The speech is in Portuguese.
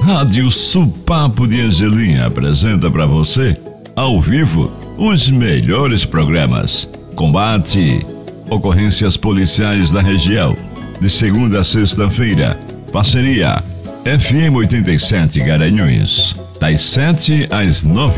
Rádio Supapo de Angelim apresenta para você, ao vivo, os melhores programas. Combate, ocorrências policiais da região, de segunda a sexta-feira. Parceria FM 87 Garanhuns, das 7 às 9.